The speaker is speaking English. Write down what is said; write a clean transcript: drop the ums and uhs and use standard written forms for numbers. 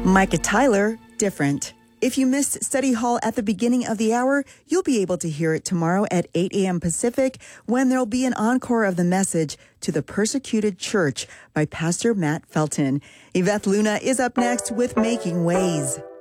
Micah Tyler, Different. If you missed Study Hall at the beginning of the hour, you'll be able to hear it tomorrow at 8 a.m. Pacific when there'll be an encore of the message to the Persecuted Church by Pastor Matt Felton. Yvette Luna is up next with Making Ways.